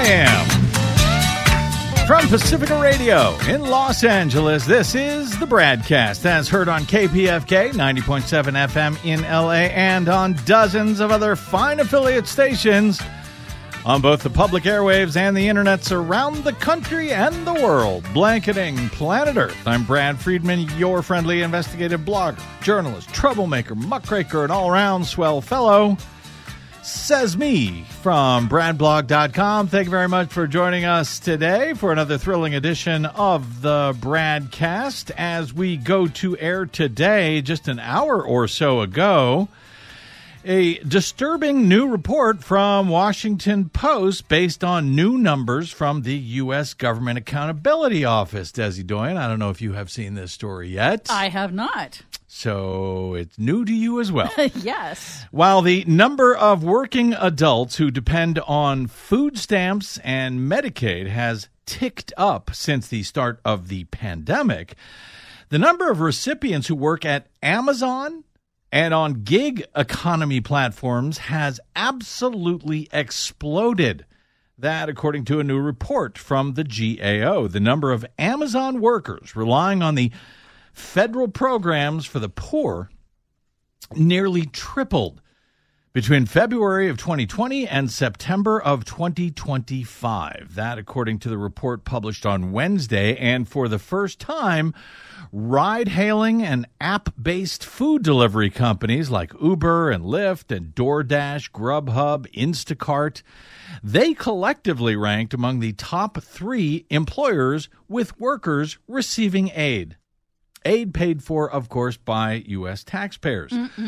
a.m. From Pacifica Radio in Los Angeles, this is the Bradcast, as heard on KPFK 90.7 FM in L.A. and on dozens of other fine affiliate stations on both the public airwaves and the internets around the country and the world, blanketing planet Earth. I'm Brad Friedman, your friendly investigative blogger, journalist, troublemaker, muckraker, and all-around swell fellow. Says me from bradblog.com. Thank you very much for joining us today for another thrilling edition of the Bradcast. As we go to air today, just an hour or so ago, a disturbing new report from Washington Post based on new numbers from the U.S. Government Accountability Office. Desi Doyen, I don't know if you have seen this story yet. I have not. So it's new to you as well. Yes. While the number of working adults who depend on food stamps and Medicaid has ticked up since the start of the pandemic, the number of recipients who work at Amazon and on gig economy platforms has absolutely exploded. That, according to a new report from the GAO, the number of Amazon workers relying on the federal programs for the poor nearly tripled between February of 2020 and September of 2025. That, according to the report published on Wednesday. And for the first time, ride-hailing and app-based food delivery companies like Uber and Lyft and DoorDash, Grubhub, Instacart, they collectively ranked among the top 3 employers with workers receiving aid. Aid paid for, of course, by U.S. taxpayers.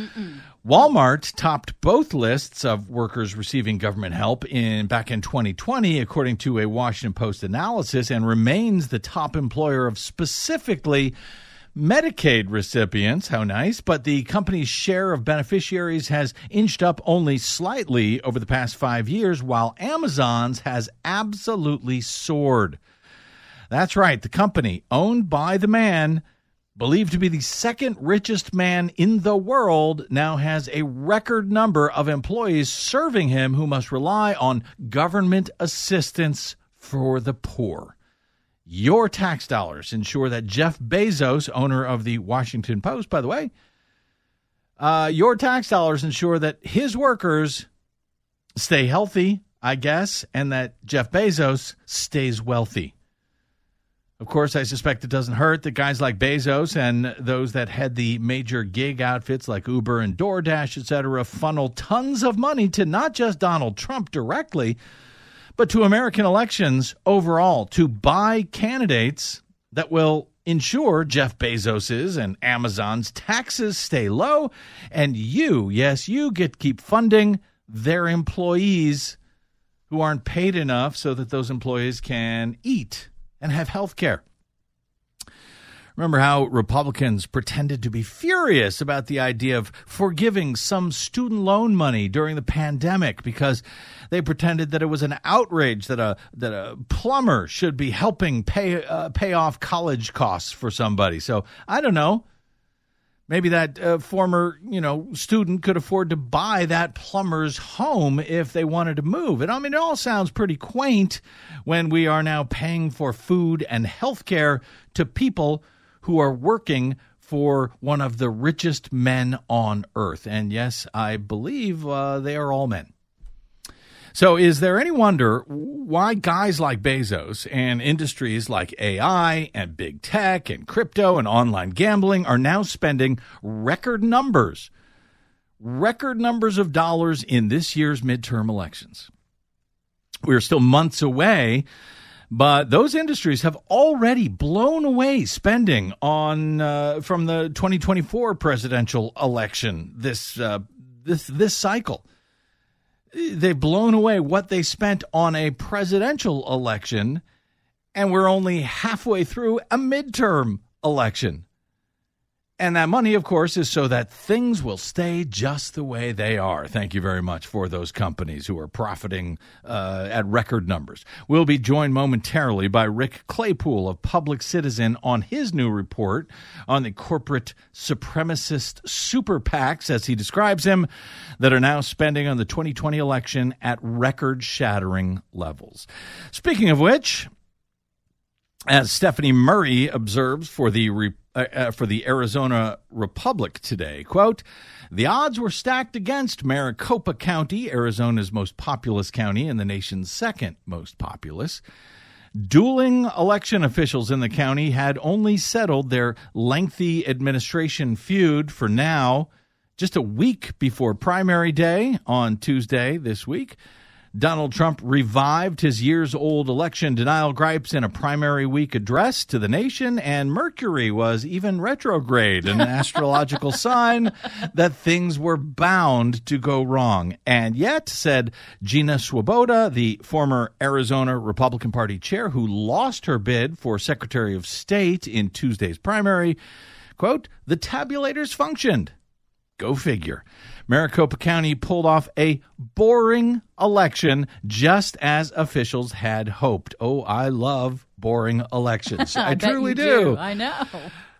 Walmart topped both lists of workers receiving government help back in 2020, according to a Washington Post analysis, and remains the top employer of specifically Medicaid recipients. How nice. But the company's share of beneficiaries has inched up only slightly over the past 5 years, while Amazon's has absolutely soared. That's right. The company, owned by the man believed to be the second richest man in the world, now has a record number of employees serving him who must rely on government assistance for the poor. Your tax dollars ensure that Jeff Bezos, owner of the Washington Post, by the way, your tax dollars ensure that his workers stay healthy, I guess, and that Jeff Bezos stays wealthy. Of course, I suspect it doesn't hurt that guys like Bezos and those that head the major gig outfits like Uber and DoorDash, etc., funnel tons of money to not just Donald Trump directly, but to American elections overall to buy candidates that will ensure Jeff Bezos's and Amazon's taxes stay low, and you, yes, you get to keep funding their employees who aren't paid enough so that those employees can eat and have health care. Remember how Republicans pretended to be furious about the idea of forgiving some student loan money during the pandemic because they pretended that it was an outrage that a plumber should be helping pay off college costs for somebody. So I don't know. Maybe that former, student could afford to buy that plumber's home if they wanted to move. And I mean, it all sounds pretty quaint when we are now paying for food and health care to people who are working for one of the richest men on earth. And yes, I believe they are all men. So is there any wonder why guys like Bezos and industries like AI and big tech and crypto and online gambling are now spending record numbers of dollars in this year's midterm elections? We're still months away, but those industries have already blown away spending on from the 2024 presidential election this cycle. They've blown away what they spent on a presidential election, and we're only halfway through a midterm election. And that money, of course, is so that things will stay just the way they are. Thank you very much for those companies who are profiting at record numbers. We'll be joined momentarily by Rick Claypool of Public Citizen on his new report on the corporate supremacist super PACs, as he describes them, that are now spending on the 2020 election at record-shattering levels. Speaking of which, as Stephanie Murray observes for the Arizona Republic today, quote, "The odds were stacked against Maricopa County, Arizona's most populous county and the nation's second most populous. Dueling election officials in the county had only settled their lengthy administration feud for now. Just a week before primary day on Tuesday this week, Donald Trump revived his years-old election denial gripes in a primary week address to the nation, and Mercury was even retrograde, an astrological sign that things were bound to go wrong. And yet, said Gina Swoboda, the former Arizona Republican Party chair who lost her bid for Secretary of State in Tuesday's primary, quote, "The tabulators functioned." Go figure. Maricopa County pulled off a boring election just as officials had hoped. Oh, I love boring elections. I truly do. I know.